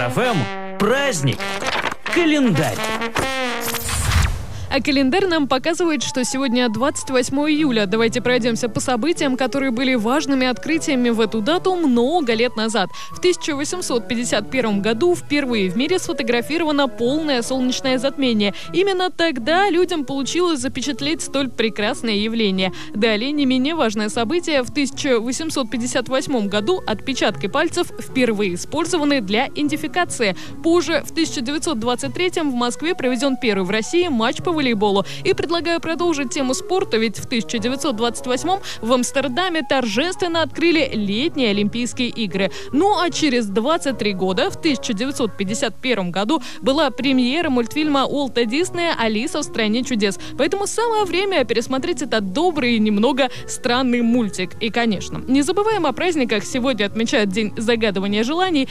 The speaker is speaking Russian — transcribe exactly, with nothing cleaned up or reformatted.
эф эм праздник. Календарь. А календарь нам показывает, что сегодня двадцать восьмое июля. Давайте пройдемся по событиям, которые были важными открытиями в эту дату много лет назад. В тысяча восемьсот пятьдесят первом году впервые в мире сфотографировано полное солнечное затмение. Именно тогда людям получилось запечатлеть столь прекрасное явление. Далее не менее важное событие. В тысяча восемьсот пятьдесят восьмом году отпечатки пальцев впервые использованы для идентификации. Позже, в тысяча девятьсот двадцать третьем в Москве проведен первый в России матч по волейболу. И предлагаю продолжить тему спорта, ведь в тысяча девятьсот двадцать восьмом в Амстердаме торжественно открыли летние Олимпийские игры. Ну а через двадцать три года, в тысяча девятьсот пятьдесят первом году, была премьера мультфильма Уолта Диснея «Алиса в стране чудес». Поэтому самое время пересмотреть этот добрый и немного странный мультик. И, конечно, не забываем о праздниках. Сегодня отмечают День загадывания желаний